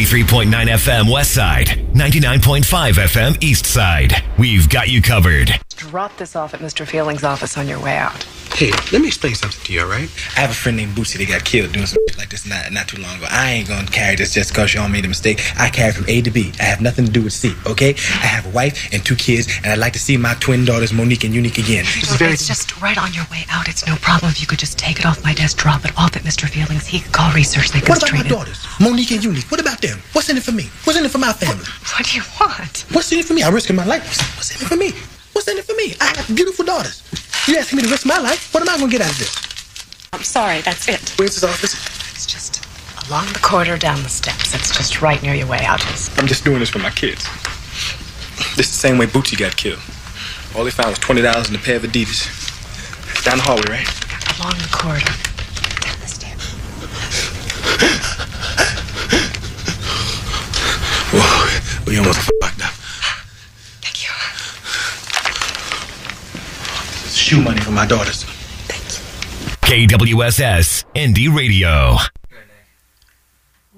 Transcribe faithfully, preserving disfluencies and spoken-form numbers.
ninety-three point nine F M West Side, ninety-nine point five F M East Side. We've got you covered. Drop this off at Mister Fielding's office on your way out. Hey, let me explain something to you, all right? I have a friend named Bootsy that got killed doing some shit like this not, not too long ago. I ain't gonna carry this just because y'all made a mistake. I carry from A to B. I have nothing to do with C, okay? I have a wife and two kids, and I'd like to see my twin daughters, Monique and Unique, again. It's, very... it's just right on your way out. It's no problem if you could just take it off my desk, drop it off at Mister Fielding's. He could call research. They could What about straighten my daughters, Monique and Unique? What about them? What's in it for me? What's in it for my family? What, what do you want? What's in it for me? I'm risking my life. What's in it for me? What's in it for me? I have beautiful daughters. You asking me to risk my life? What am I going to get out of this? I'm sorry, that's it. Where's his office? It's just along the corridor, down the steps. It's just right near your way out. I'm just doing this for my kids. This is the same way Bootsy got killed. All they found was twenty dollars in a pair of Adidas. Down the hallway, right? Along the corridor, down the stairs. Whoa, we almost fucked up. Thank you. Shoe money for my daughters. K W S S Indie Radio.